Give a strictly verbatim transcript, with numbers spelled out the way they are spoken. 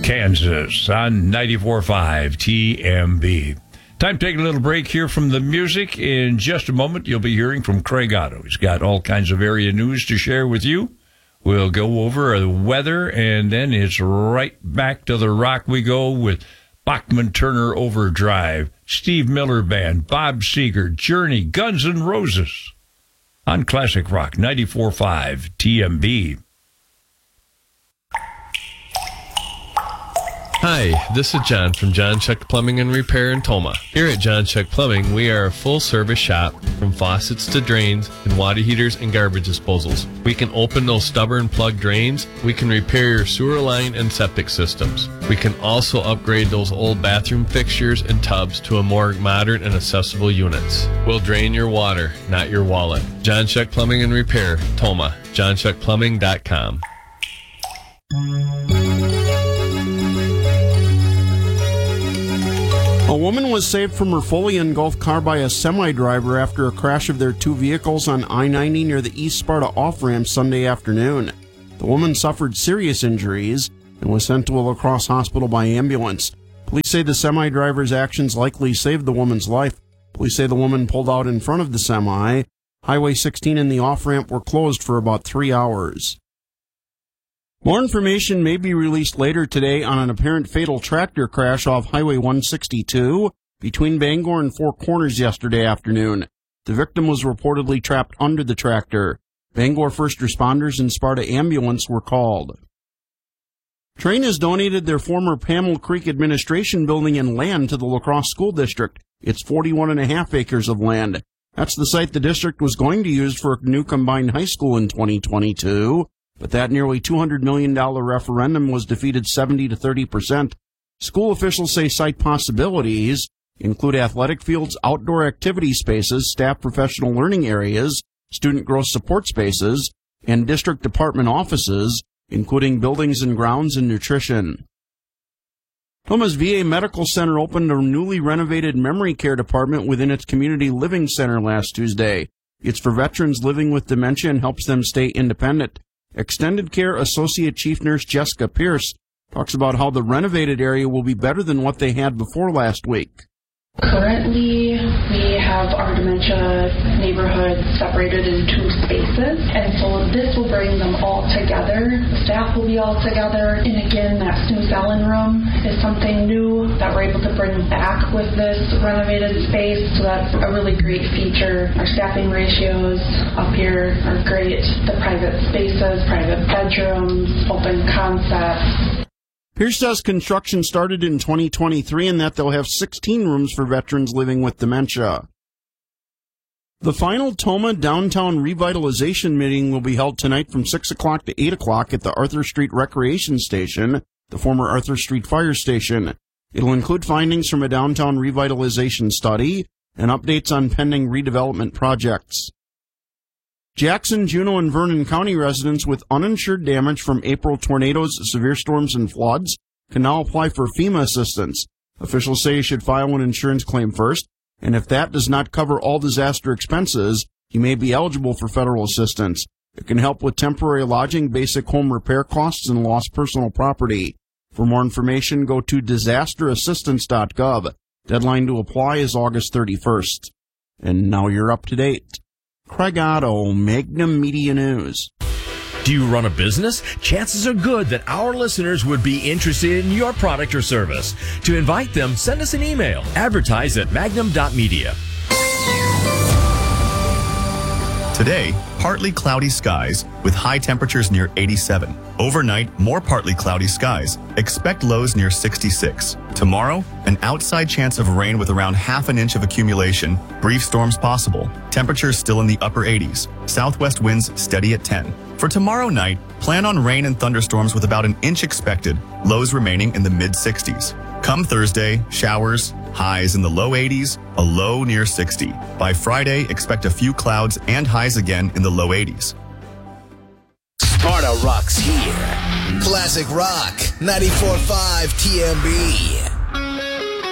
Kansas on ninety-four point five T M B. Time to take a little break here from the music. In just a moment, you'll be hearing from Craig Otto. He's got all kinds of area news to share with you. We'll go over the weather, and then it's right back to the rock we go with Bachman Turner Overdrive, Steve Miller Band, Bob Seger, Journey, Guns N' Roses on Classic Rock ninety-four point five T M B. Hi, this is John from John Chuck Plumbing and Repair in Toma. Here at John Chuck Plumbing, we are a full-service shop from faucets to drains and water heaters and garbage disposals. We can open those stubborn plug drains. We can repair your sewer line and septic systems. We can also upgrade those old bathroom fixtures and tubs to a more modern and accessible units. We'll drain your water, not your wallet. John Chuck Plumbing and Repair, Toma. john chuck plumbing dot com. A woman was saved from her fully engulfed car by a semi-driver after a crash of their two vehicles on I ninety near the East Sparta off-ramp Sunday afternoon. The woman suffered serious injuries and was sent to a La Crosse hospital by ambulance. Police say the semi-driver's actions likely saved the woman's life. Police say the woman pulled out in front of the semi. Highway sixteen and the off-ramp were closed for about three hours. More information may be released later today on an apparent fatal tractor crash off Highway one sixty-two between Bangor and Four Corners yesterday afternoon. The victim was reportedly trapped under the tractor. Bangor first responders and Sparta ambulance were called. Trane has donated their former Pamel Creek Administration building and land to the La Crosse School District. It's forty-one and a half acres of land. That's the site the district was going to use for a new combined high school in twenty twenty-two. But that nearly two hundred million dollars referendum was defeated seventy to thirty percent. School officials say site possibilities include athletic fields, outdoor activity spaces, staff professional learning areas, student growth support spaces, and district department offices, including buildings and grounds and nutrition. Toma's V A Medical Center opened a newly renovated memory care department within its community living center last Tuesday. It's for veterans living with dementia and helps them stay independent. Extended Care Associate Chief Nurse Jessica Pierce talks about how the renovated area will be better than what they had before last week. Currently, we have our dementia neighborhood separated in two spaces, and so this will bring them all together. The staff will be all together, and again, that snooze Ellen room is something new that we're able to bring back with this renovated space, so that's a really great feature. Our staffing ratios up here are great. The private spaces, private bedrooms, open concepts. Pierce says construction started in twenty twenty-three and that they'll have sixteen rooms for veterans living with dementia. The final Toma Downtown Revitalization meeting will be held tonight from six o'clock to eight o'clock at the Arthur Street Recreation Station, the former Arthur Street Fire Station. It'll include findings from a downtown revitalization study and updates on pending redevelopment projects. Jackson, Juneau, and Vernon County residents with uninsured damage from April tornadoes, severe storms, and floods can now apply for FEMA assistance. Officials say you should file an insurance claim first, and if that does not cover all disaster expenses, you may be eligible for federal assistance. It can help with temporary lodging, basic home repair costs, and lost personal property. For more information, go to disaster assistance dot gov. Deadline to apply is August thirty-first. And now you're up to date. Craig Otto, Magnum Media News. Do you run a business? Chances are good that our listeners would be interested in your product or service. To invite them, send us an email. Advertise at magnum dot media. Today, partly cloudy skies with high temperatures near eighty-seven. Overnight, more partly cloudy skies. Expect lows near sixty-six. Tomorrow, an outside chance of rain with around half an inch of accumulation. Brief storms possible. Temperatures still in the upper eighties. Southwest winds steady at ten. For tomorrow night, plan on rain and thunderstorms with about an inch expected. Lows remaining in the mid-sixties. Come Thursday, showers, highs in the low eighties, a low near sixty. By Friday, expect a few clouds and highs again in the low eighties. Sparta rocks here. Classic Rock, ninety-four point five T M B.